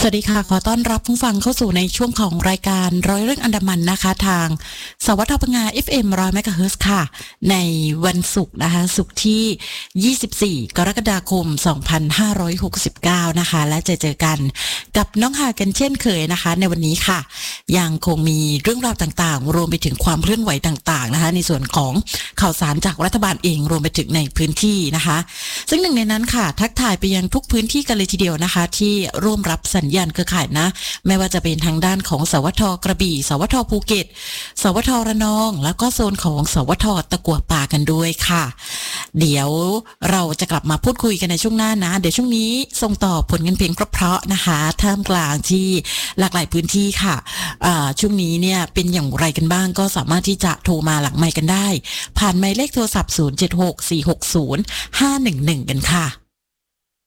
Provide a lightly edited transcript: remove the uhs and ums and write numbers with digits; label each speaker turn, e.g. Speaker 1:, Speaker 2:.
Speaker 1: วัสดีค่ะขอต้อนรับผู้ฟังเข้าสู่ในช่วงของรายการร้อยเรื่องอันดามันนะคะทางสวทพังงา FM 100 เมกะเฮิรตซ์ค่ะในวันศุกร์นะคะศุกร์ที่24กรกฎาคม2569นะคะและเจอกันกับน้องหากันเช่นเคยนะคะในวันนี้ค่ะยังคงมีเรื่องราวต่างๆรวมไปถึงความเคลื่อนไหวต่างๆนะคะในส่วนของข่าวสารจากรัฐบาลเองรวมไปถึงในพื้นที่นะคะซึ่งหนึ่งในนั้นค่ะทักทายไปยังทุกพื้นที่กันเลยทีเดียวนะคะที่ร่วมรับสัญญาณเครือข่ายนะไม่ว่าจะเป็นทางด้านของสวทกระบี่สวทภูเก็ตสวทระนองแล้วก็โซนของสวทตะกั่วป่ากันด้วยค่ะเดี๋ยวเราจะกลับมาพูดคุยกันในช่วงหน้านะเดี๋ยวช่วงนี้ส่งต่อผลงานเพลงเพราะๆนะคะท่ามกลางที่หลากหลายพื้นที่ค่ะช่วงนี้เนี่ยเป็นอย่างไรกันบ้างก็สามารถที่จะโทรมาหลังไมค์กันได้ผ่านหมายเลขโทรศัพท์0764605511กันค่ะ